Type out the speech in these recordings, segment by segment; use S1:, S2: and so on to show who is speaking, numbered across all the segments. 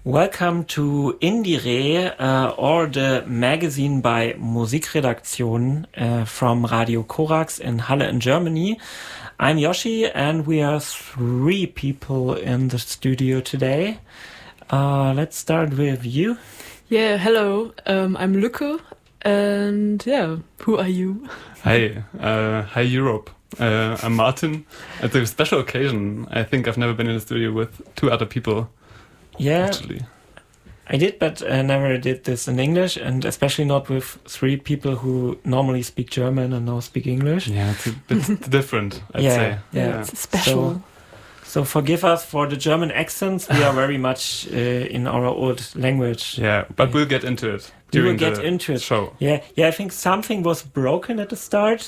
S1: Welcome to Indire, or the magazine by Musikredaktion from Radio Korax in Halle in Germany. I'm Yoshi and we are 3 people in the studio today. Let's start with you.
S2: Yeah, hello. I'm Lücke and who are you?
S3: Hi Europe. I'm Martin. It's a special occasion. I think I've never been in a studio with 2 other people.
S1: Yeah,
S3: actually.
S1: I did, but I never did this in English, and especially not with 3 people who normally speak German and now speak English.
S3: Yeah, it's a bit different, I'd say.
S2: Yeah, it's special.
S1: So forgive us for the German accents. We are very much in our old language.
S3: Yeah, but we'll get into it during the show.
S1: Yeah, I think something was broken at the start.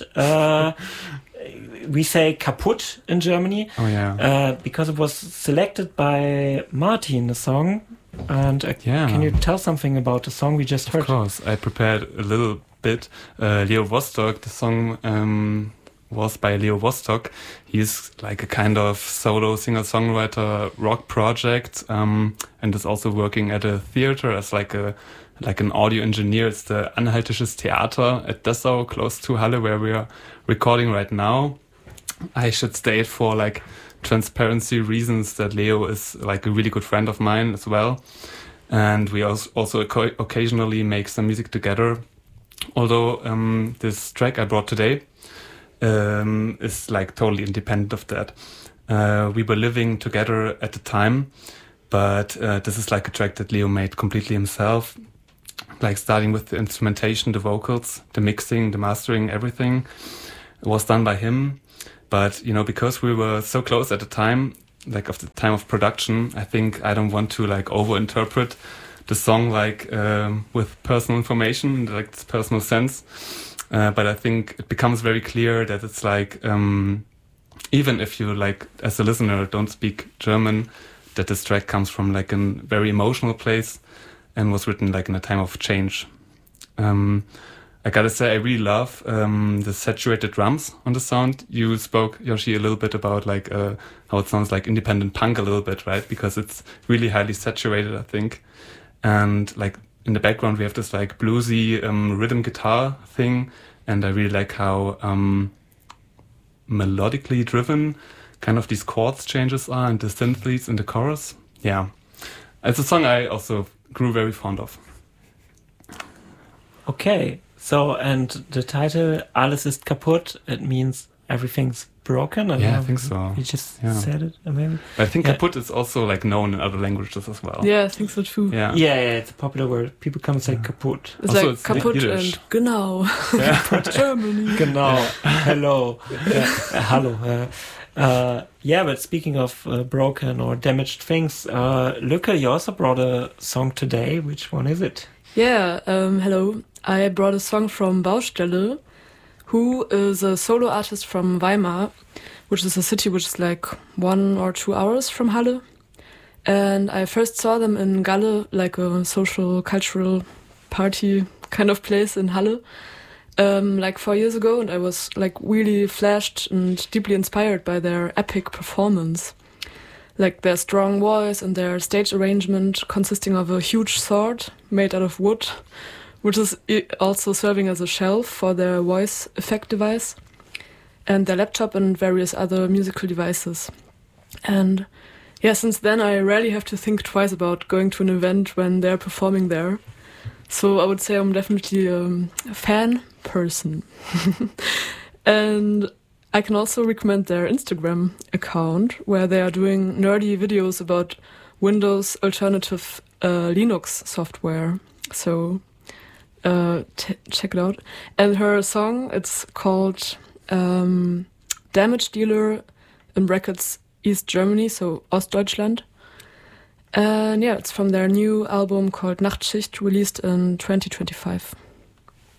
S1: We say kaputt in Germany.
S3: Oh yeah.
S1: Because it was selected by Martin, the song. And can you tell something about the song we just heard?
S3: Of course, I prepared a little bit. Leo Vostok, the song was by Leo Vostok. He's like a kind of solo singer-songwriter rock project, and is also working at a theater as like an audio engineer. It's the Anhaltisches Theater at Dessau, close to Halle, where we are recording right now. I should state for like transparency reasons that Leo is like a really good friend of mine as well, and we also occasionally make some music together. Although this track I brought today is like totally independent of that. We were living together at the time, but this is like a track that Leo made completely himself, like starting with the instrumentation, the vocals, the mixing, the mastering, everything was done by him. But, because we were so close at the time, like of the time of production, I think I don't want to like over-interpret the song like with personal information, like this personal sense. But I think it becomes very clear that it's like, even if you like, as a listener, don't speak German, that this track comes from like a very emotional place and was written like in a time of change. I gotta say, I really love the saturated drums on the sound. You spoke, Yoshi, a little bit about like how it sounds like independent punk a little bit, right? Because it's really highly saturated, I think. And like in the background, we have this like bluesy rhythm guitar thing. And I really like how melodically driven kind of these chords changes are and the synth leads in the chorus. Yeah. It's a song I also grew very fond of.
S1: Okay. So, and the title, Alles ist kaputt, it means everything's broken?
S3: I think so.
S1: You just said it, maybe?
S3: I think kaputt is also like known in other languages as well.
S2: Yeah, I think so too.
S1: Yeah, it's a popular word. People come and say kaputt.
S2: It's also, like kaputt and genau. Germany.
S1: Genau. Hello. Hallo. But speaking of broken or damaged things, Lücke, you also brought a song today. Which one is it?
S2: Yeah, hello. I brought a song from Baustelle, who is a solo artist from Weimar, which is a city which is like 1 or 2 hours from Halle. And I first saw them in Galle, like a social, cultural party kind of place in Halle, like 4 years ago. And I was like really flashed and deeply inspired by their epic performance. Like their strong voice and their stage arrangement consisting of a huge sword made out of wood, which is also serving as a shelf for their voice effect device, and their laptop and various other musical devices. And since then I rarely have to think twice about going to an event when they're performing there. So I would say I'm definitely a fan person. And I can also recommend their Instagram account, where they are doing nerdy videos about Windows alternative Linux software. So check it out. And her song, it's called Damage Dealer, in brackets East Germany, so Ostdeutschland. And it's from their new album called Nachtschicht, released in 2025.